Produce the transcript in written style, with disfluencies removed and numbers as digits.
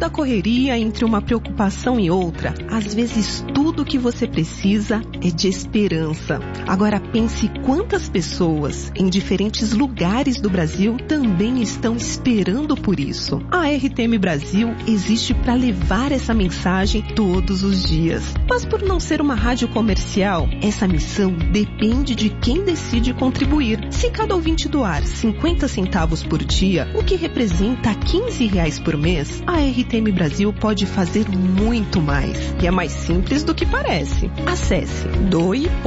da correria, entre uma preocupação e outra, às vezes tudo que você precisa é de esperança. Agora pense quantas pessoas em diferentes lugares do Brasil também estão esperando por isso. A RTM Brasil existe para levar essa mensagem todos os dias. Mas por não ser uma rádio comercial, essa missão depende de quem decide contribuir. Se cada ouvinte doar 50 centavos por dia, o que representa R$15 por mês, a RTM Brasil pode fazer muito mais. E é mais simples do que parece. Acesse doe.com.br